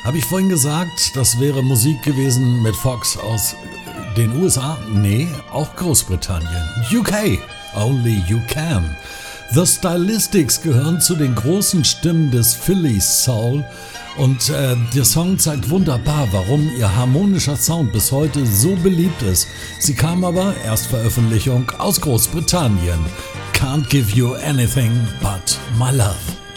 Habe ich vorhin gesagt, das wäre Musik gewesen mit Fox aus den USA? Nee, auch Großbritannien. UK, Only You Can. The Stylistics gehören zu den großen Stimmen des Philly Soul und der Song zeigt wunderbar, warum ihr harmonischer Sound bis heute so beliebt ist. Sie kam aber, Erstveröffentlichung, aus Großbritannien. Can't give you anything but my love.